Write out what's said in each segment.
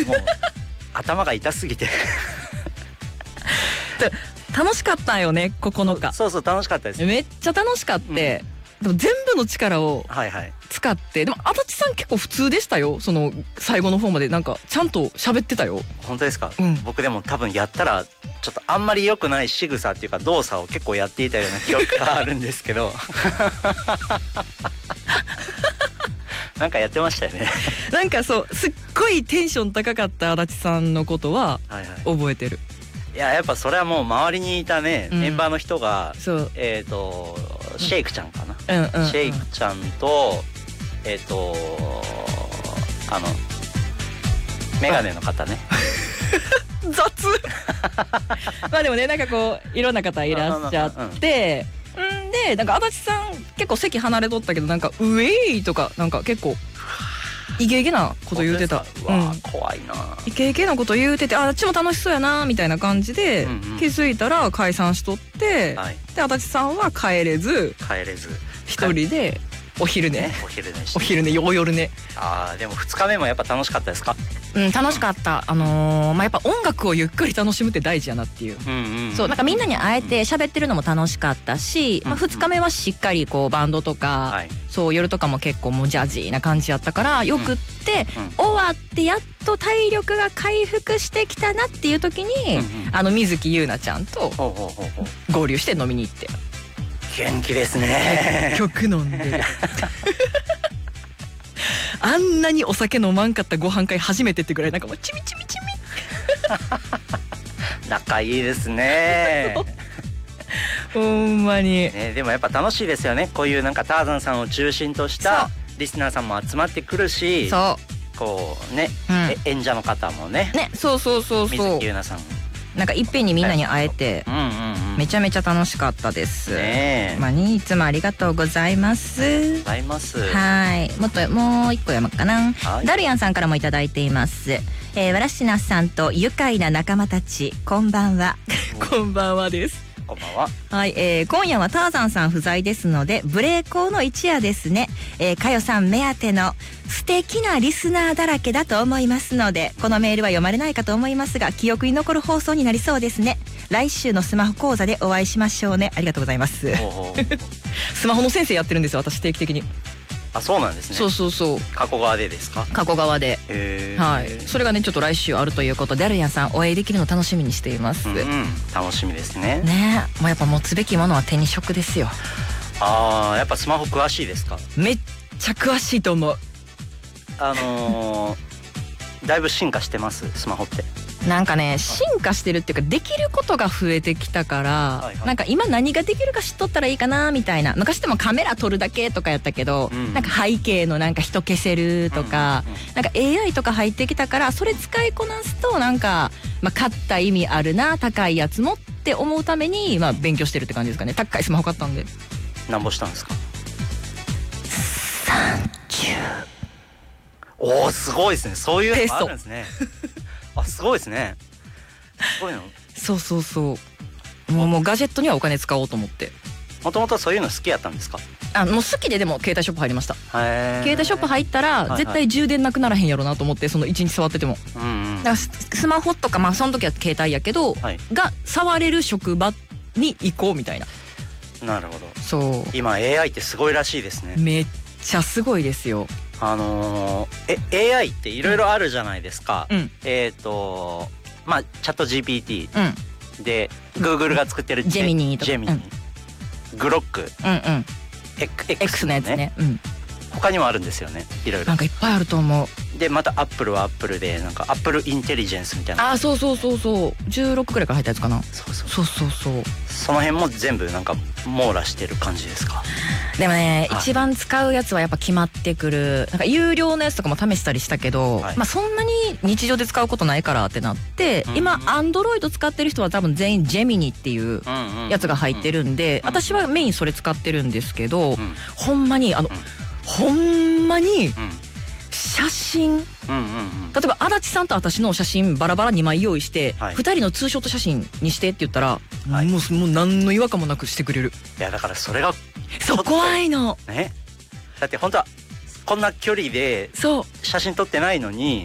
もう頭が痛すぎて楽しかったよね9日。 そう楽しかったです。 めっちゃ楽しかって、でも全部の力を使って、でも足立さん結構普通でしたよ。その最後の方までなんかちゃんと喋ってたよ。 本当ですか？僕でも多分やったらちょっとあんまり良くない仕草っていうか動作を結構やっていたような記憶があるんですけどなんかやってましたよねなんかそうすっごいテンション高かった足立さんのことは覚えてる。 いややっぱそれはもう周りにいたね、メンバーの人がシェイクちゃんかな、シェイクちゃんとメガネの方ね雑まあでもねなんかこういろんな方いらっしゃってでなんか足立さん結構席離れとったけどなんかウェイとかなんか結構イケイケなこと言うてた。 怖いな。 イケイケなこと言うてて、あっちも楽しそうやなみたいな感じで気づいたら解散しとって、で足立さんは帰れず一人でお昼寝夜寝。 でも2日目もやっぱ楽しかったですか？ 楽しかった。やっぱ音楽をゆっくり楽しむって大事やなっていう。そうなんかみんなに会えて喋ってるのも楽しかったし、2日目はしっかりこうバンドとか、そう夜とかも結構もうジャジーな感じやったからよくって、終わってやっと体力が回復してきたなっていう時に、水木優奈ちゃんと合流して飲みに行って。 元気ですね。 曲飲んであんなにお酒飲まんかったご飯会初めてってぐらいなんかもうチミチミチミ仲いいですねほんまに、 でもやっぱ楽しいですよね。こういうなんかターザンさんを中心としたリスナーさんも集まってくるし、こうね、演者の方もね、 そう水木優奈さんなんかいっぺんにみんなに会えてめちゃめちゃ楽しかったです。いつもありがとうございます。はい。もう一個読むかな。ダルヤンさんからもいただいています。わらしなさんと愉快な仲間たちこんばんはこんばんはです。 こんばんは。 はい、今夜はターザンさん不在ですのでブレイコーの一夜ですね。かよさん目当ての素敵なリスナーだらけだと思いますのでこのメールは読まれないかと思いますが記憶に残る放送になりそうですね。来週のスマホ講座でお会いしましょうね。ありがとうございますスマホの先生やってるんですよ私定期的に。 そうなんですね。 そう加古川でですか？ 加古川で、はい。それがねちょっと来週あるということでダルヤンさんお会いできるの楽しみにしています。 楽しみですね。 もうやっぱ持つべきものは手に職ですよ。 やっぱスマホ詳しいですか？ めっちゃ詳しいと思う。 だいぶ進化してますスマホって。 なんかね進化してるっていうかできることが増えてきたから、なんか今何ができるか知っとったらいいかなみたいな。昔でもカメラ撮るだけとかやったけど、なんか背景のなんか人消せるとか、なんか AI とか入ってきたからそれ使いこなすとなんか、買った意味あるな高いやつもって思うために勉強してるって感じですかね。高いスマホ買ったんで。 何ぼしたんですか ？30。 すごいですね。そういうのもあるんですねすごいですね。すごいの。そうもうガジェットにはお金使おうと思って。 もともとそういうの好きやったんですか？ もう好きででも携帯ショップ入りました。携帯ショップ入ったら絶対充電なくならへんやろなと思ってその1日触ってても。だからスマホとかその時は携帯やけど、が触れる職場に行こうみたいな。 なるほど。今 AI ってすごいらしいですね。 めっちゃすごいですよ。 AI っていろいろあるじゃないですか。チャット GPT、で Google が作ってるジェミニとかグロック、 X のやつね。 他にもあるんですよね。いろいろなんかいっぱいあると思う。 でまた Apple は Apple でなんか Apple インテリジェンスみたいな。 そう16くらいから入ったやつかな。その辺も全部なんか網羅してる感じですか？ でもね、一番使うやつはやっぱ決まってくる。なんか有料のやつとかも試したりしたけど、そんなに日常で使うことないからってなって、今 Android 使ってる人は多分全員ジェミニっていうやつが入ってるんで、私はメインそれ使ってるんですけど、ほんまに写真、例えば足立さんと私の写真バラバラ2枚用意して2人のツーショット写真にしてって言ったら、もう何の違和感もなくしてくれる。 いやだからそれが怖いのね。だって本当はこんな距離で写真撮ってないのに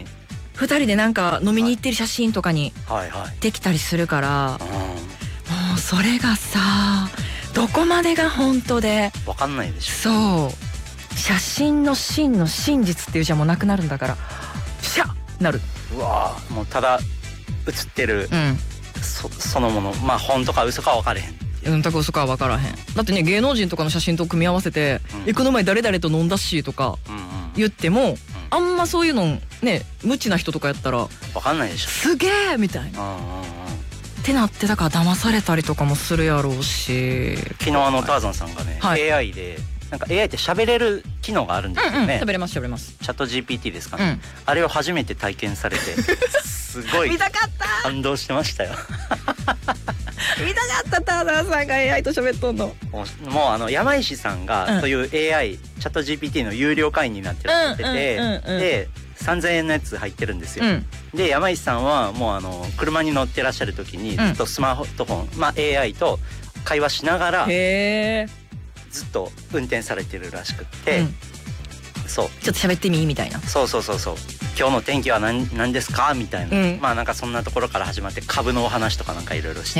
2人でなんか飲みに行ってる写真とかにできたりするから、もうそれがさどこまでが本当で分かんないでしょ。 そう写真の真の真実っていうじゃもうなくなるんだからシャッなる。 うわもうただ写ってる、そのものまあ本とか嘘か分かれへん。 だから嘘かは分からへん。だってね芸能人とかの写真と組み合わせて「この前誰々と飲んだし」とか言ってもあんまそういうのね無知な人とかやったら分かんないでしょ。 すげえみたいなってなって、だから騙されたりとかもするやろうし。 昨日ターザンさんがね AI でなんか AI って喋れる機能があるんですよね。 喋れます喋れます。 チャット GPT ですかね。あれを初めて体験されてすごい見たかった感動してましたよ見たかったターザンさんが AI と喋っとんの。 もう山石さんがそういう AI チャット GPT の有料会員になってらっしゃってて、で3000円のやつ入ってるんですよ。で山石さんはもう車に乗ってらっしゃる時にずっとスマートフォン、AI と会話しながらずっと運転されてるらしくって、そうちょっと喋ってみみたいな。 そう今日の天気は何ですかみたいな、まあなんかそんなところから始まって株のお話とかなんかいろいろして。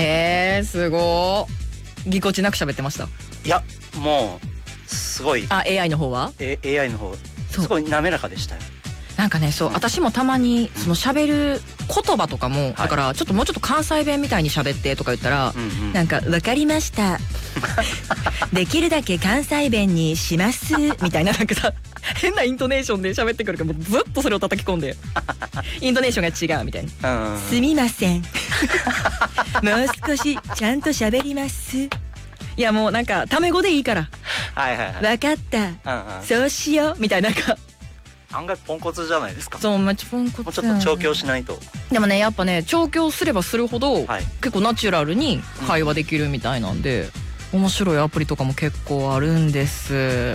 すごいぎこちなく喋ってました。 いやもうすごい。 AI の方は AI の方すごい滑らかでしたよ。 なんかねそう私もたまにその喋る言葉とかもだからちょっともうちょっと関西弁みたいに喋ってとか言ったらなんか分かりましたできるだけ関西弁にしますみたいななんかさ変なイントネーションで喋ってくるからもうずっとそれを叩き込んでイントネーションが違うみたいなすみませんもう少しちゃんと喋ります。いやもうなんかタメ語でいいから分かったそうしようみたいななんか案外ポンコツじゃないですか。 そうまあポンコツ。 もうちょっと調教しないと。 でもねやっぱね調教すればするほど結構ナチュラルに会話できるみたいなんで面白いアプリとかも結構あるんです。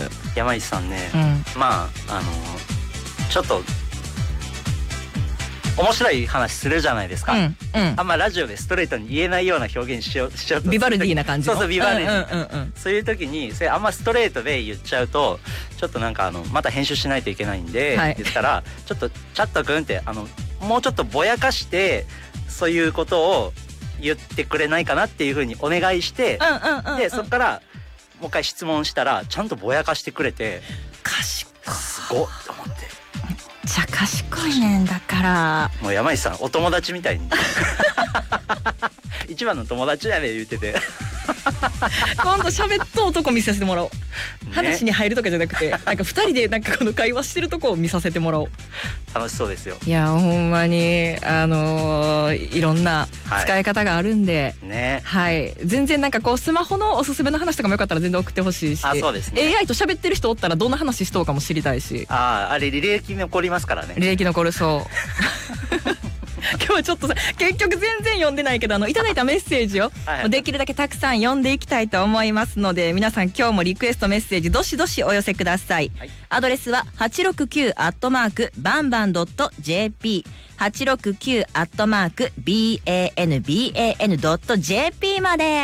山石さんね、まあちょっと面白い話するじゃないですか。あんまラジオでストレートに言えないような表現しようとビバルディな感じの。 そうビバルディ。そういう時にそれあんまストレートで言っちゃうとちょっとなんかまた編集しないといけないんで、言ったらちょっとチャット君ってもうちょっとぼやかしてそういうことを言ってくれないかなっていうふうにお願いして、でそっからもう一回質問したらちゃんとぼやかしてくれて賢いすごっと思って。 めっちゃ賢いねんだからもう山石さんお友達みたいに一番の友達やね言ってて今度喋っと男見させてもらおう、話に入るとかじゃなくてなんか2人でなんかこの会話してるとこを見させてもらおう。 楽しそうですよ。 いやほんまにいろんな使い方があるんで、全然なんかこうスマホのおすすめの話とかもよかったら全然送ってほしいし、 そうですね、 AI と喋ってる人おったらどんな話しとうかも知りたいし。 あれ履歴残りますからね。 履歴残るそう今日はちょっとさ結局全然読んでないけどいただいたメッセージをできるだけたくさん読んでいきたいと思いますので皆さん今日もリクエストメッセージどしどしお寄せください。アドレスは 869@banban.jp 869@banban.jp まで。